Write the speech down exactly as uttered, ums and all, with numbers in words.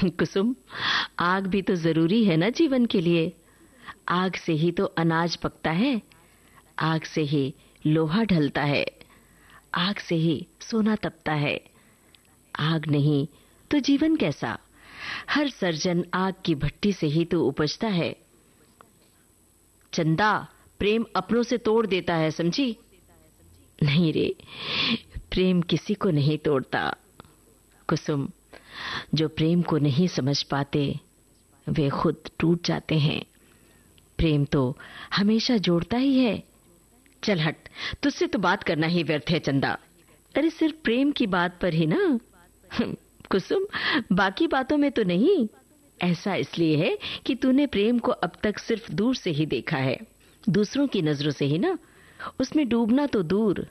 कुसुम, आग भी तो जरूरी है ना जीवन के लिए। आग से ही तो अनाज पकता है, आग से ही लोहा ढलता है, आग से ही सोना तपता है। आग नहीं तो जीवन कैसा? हर सर्जन आग की भट्टी से ही तो उपजता है। चंदा, प्रेम अपनों से तोड़ देता है, समझी? नहीं रे, प्रेम किसी को नहीं तोड़ता। कुसुम, जो प्रेम को नहीं समझ पाते वे खुद टूट जाते हैं। प्रेम तो हमेशा जोड़ता ही है। चल हट, तुझसे तो बात करना ही व्यर्थ है चंदा। अरे सिर्फ प्रेम की बात पर ही ना कुसुम, बाकी बातों में तो नहीं। ऐसा इसलिए है कि तूने प्रेम को अब तक सिर्फ दूर से ही देखा है, दूसरों की नजरों से ही ना। उसमें डूबना तो दूर,